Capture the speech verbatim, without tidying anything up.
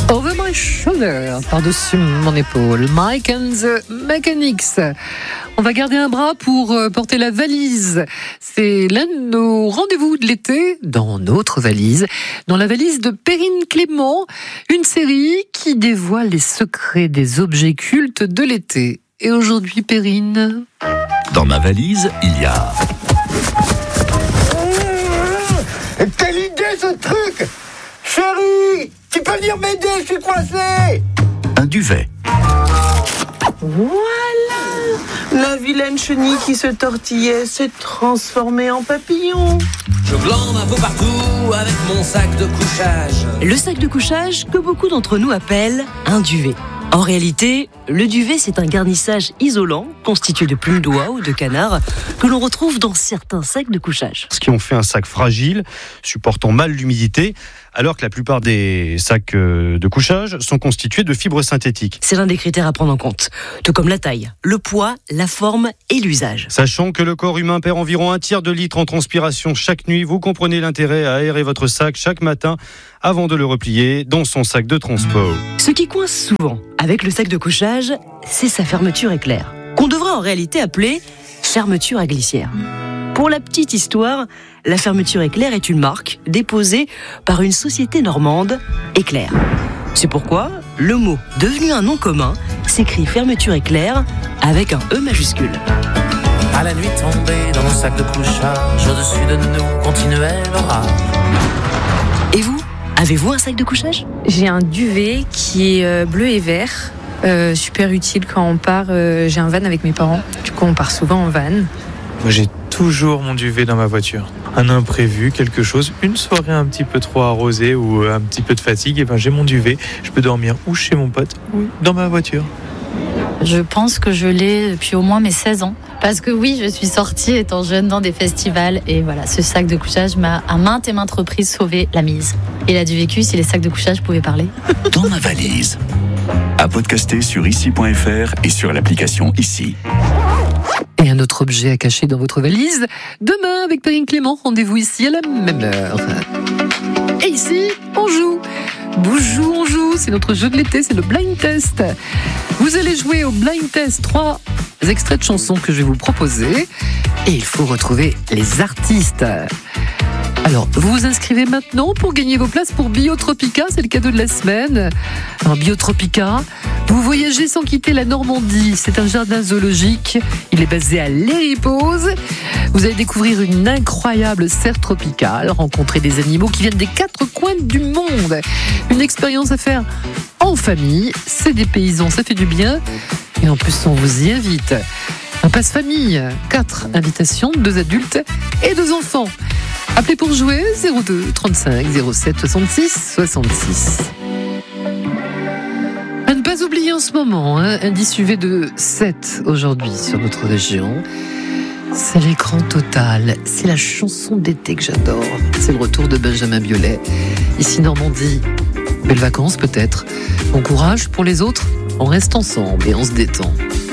Over my shoulder, par-dessus mon épaule, Mike and the Mechanics. On va garder un bras pour porter la valise. C'est l'un de nos rendez-vous de l'été dans notre valise, dans la valise de Perrine Clément, une série qui dévoile les secrets des objets cultes de l'été. Et aujourd'hui, Perrine ? Dans ma valise, il y a... Mmh, quelle idée ce truc ! Chérie, tu peux venir m'aider, je suis coincé. Un duvet. Voilà, la vilaine chenille qui se tortillait s'est transformée en papillon. Je glande un peu partout avec mon sac de couchage. Le sac de couchage que beaucoup d'entre nous appellent un duvet. En réalité, le duvet, c'est un garnissage isolant constitué de plumes d'oie ou de canard que l'on retrouve dans certains sacs de couchage. Ce qui en fait un sac fragile, supportant mal l'humidité, alors que la plupart des sacs de couchage sont constitués de fibres synthétiques. C'est l'un des critères à prendre en compte, tout comme la taille, le poids, la forme et l'usage. Sachant que le corps humain perd environ un tiers de litre en transpiration chaque nuit, vous comprenez l'intérêt à aérer votre sac chaque matin avant de le replier dans son sac de transport. Ce qui coince souvent avec le sac de couchage, c'est sa fermeture éclair, qu'on devrait en réalité appeler fermeture à glissière. Pour la petite histoire, la fermeture éclair est une marque déposée par une société normande, Éclair. C'est pourquoi le mot, devenu un nom commun, s'écrit fermeture éclair avec un E majuscule. À la nuit tombée dans nos sacs de couchage, au-dessus de nous continuait l'orage. Et vous, avez-vous un sac de couchage ? J'ai un duvet qui est bleu et vert, euh, super utile quand on part. Euh, j'ai un van avec mes parents, du coup on part souvent en van. Moi j'ai toujours mon duvet dans ma voiture. Un imprévu, quelque chose, une soirée un petit peu trop arrosée ou un petit peu de fatigue, et ben j'ai mon duvet. Je peux dormir ou chez mon pote ou dans ma voiture. Je pense que je l'ai depuis au moins mes seize ans. Parce que oui, je suis sortie étant jeune dans des festivals. Et voilà, ce sac de couchage m'a à maintes et maintes reprises sauvé la mise. Il a du vécu si les sacs de couchage pouvaient parler. Dans ma valise. À podcaster sur ici point f r et sur l'application Ici. Et un autre objet à cacher dans votre valise. Demain, avec Perrine Clément, rendez-vous ici à la même heure. Et ici, on joue. Boujou, on joue. C'est notre jeu de l'été, c'est le blind test. Vous allez jouer au blind test. Trois extraits de chansons que je vais vous proposer. Et il faut retrouver les artistes. Alors, vous vous inscrivez maintenant pour gagner vos places pour Biotropica, c'est le cadeau de la semaine. Alors, Biotropica, vous voyagez sans quitter la Normandie. C'est un jardin zoologique. Il est basé à l'Héripose. Vous allez découvrir une incroyable serre tropicale, rencontrer des animaux qui viennent des quatre coins du monde. Une expérience à faire en famille. C'est des paysans, ça fait du bien. Et en plus, on vous y invite. Un passe-famille, quatre invitations, deux adultes et deux enfants. Appelez pour jouer zéro deux trente-cinq zéro sept soixante-six soixante-six. À ne pas oublier en ce moment, hein, indice U V de sept aujourd'hui sur notre région. C'est l'écran total. C'est la chanson d'été que j'adore. C'est le retour de Benjamin Biolay. Ici Normandie. Belles vacances peut-être. Bon courage pour les autres. On reste ensemble et on se détend.